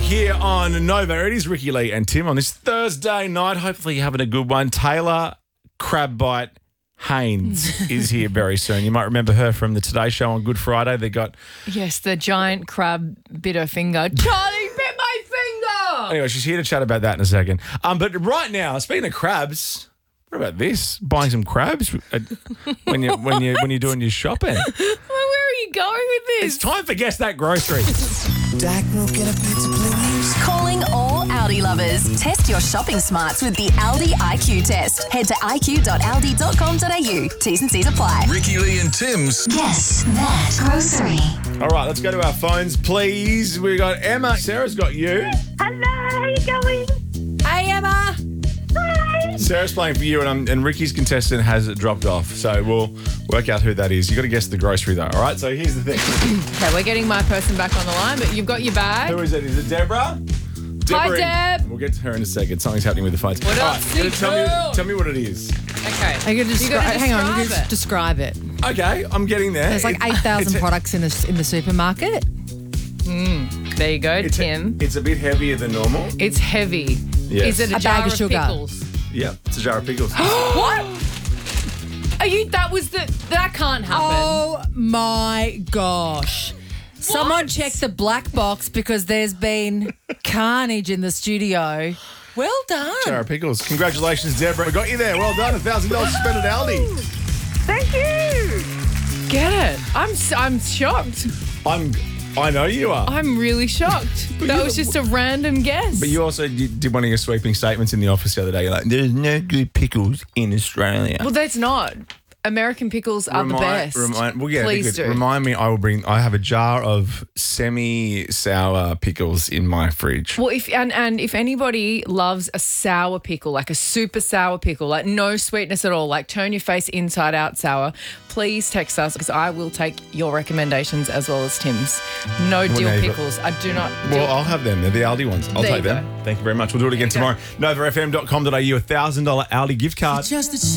here on Nova. It is Ricky Lee and Tim on this Thursday night. Hopefully you're having a good one. Taylor Crabbite Haynes is here very soon. You might remember her from the Today Show on Good Friday. They got... Yes, the giant crab bit her finger. Charlie bit my finger! Anyway, she's here to chat about that in a second. But right now, speaking of crabs, what about this? Buying some crabs when you're doing your shopping. Where are you going with this? It's time for Guess That Grocery. Dak will get a pizza, please. Calling all Aldi lovers. Test your shopping smarts with the Aldi IQ test. Head to iq.aldi.com.au. T's and C's apply. Ricky Lee and Tim's Guess That Grocery. All right, let's go to our phones, please. We got Emma. Sarah's got you. Hello, how you going? Hey, Emma. Hi. Sarah's playing for you, and Ricky's contestant has dropped off. So we'll work out who that is. You've got to guess the grocery, though. All right, so here's the thing. Okay, we're getting my person back on the line, but you've got your bag. Who is it? Is it Deborah? Hi, Deb. We'll get to her in a second. Something's happening with the phones. What All up, right, sick tell girl? me what it is. Okay. I can hang on, you can describe it. Okay, I'm getting there. There's like 8,000 products in the supermarket. There you go, Tim. It's a bit heavier than normal. It's heavy. Yes. Is it a A jar bag of sugar. pickles? Yeah, it's a jar of pickles. What? That can't happen. Oh my gosh. Someone check the black box because there's been carnage in the studio. Well done. Jar of pickles. Congratulations, Deborah. We got you there. Well done. $1,000 spent at Aldi. Thank you. Get it. I'm shocked. I know you are. I'm really shocked. That was just a random guess. But you also did one of your sweeping statements in the office the other day. You're like, there's no good pickles in Australia. Well, that's not. American pickles are the best. Please do. Remind me, I have a jar of semi-sour pickles in my fridge. Well, if anybody loves a sour pickle, like a super sour pickle, like no sweetness at all, like turn your face inside out sour, please text us because I will take your recommendations as well as Tim's. No dill pickles. I do not. Well, I'll have them. They're the Aldi ones. I'll There take you them. Thank you very much. We'll do it again tomorrow. NovaFM.com.au, $1,000 Aldi gift card. just a